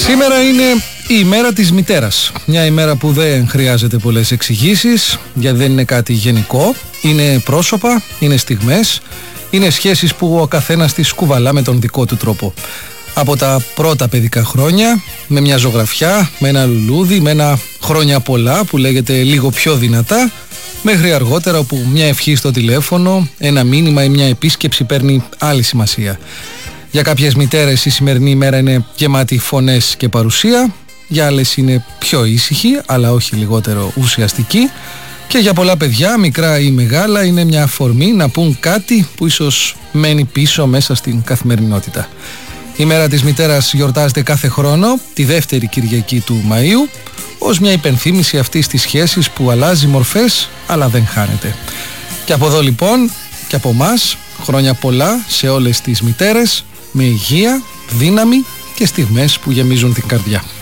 Σήμερα είναι η ημέρα της μητέρας. Μια ημέρα που δεν χρειάζεται πολλές εξηγήσεις, γιατί δεν είναι κάτι γενικό. Είναι πρόσωπα, είναι στιγμές, είναι σχέσεις που ο καθένας τις κουβαλά με τον δικό του τρόπο. Από τα πρώτα παιδικά χρόνια, με μια ζωγραφιά, με ένα λουλούδι, με ένα χρόνια πολλά που λέγεται λίγο πιο δυνατά, μέχρι αργότερα όπου μια ευχή στο τηλέφωνο, ένα μήνυμα ή μια επίσκεψη παίρνει άλλη σημασία. Για κάποιες μητέρες η σημερινή ημέρα είναι γεμάτη φωνές και παρουσία, για άλλες είναι πιο ήσυχη αλλά όχι λιγότερο ουσιαστική, και για πολλά παιδιά, μικρά ή μεγάλα, είναι μια αφορμή να πούν κάτι που ίσως μένει πίσω μέσα στην καθημερινότητα. Η μέρα της μητέρας γιορτάζεται κάθε χρόνο, τη δεύτερη Κυριακή του Μαΐου, ως μια υπενθύμηση αυτής της σχέσης που αλλάζει μορφές αλλά δεν χάνεται. Και από εδώ λοιπόν και από εμάς, χρόνια πολλά σε όλες τις μητέρες, με υγεία, δύναμη και στιγμές που γεμίζουν την καρδιά.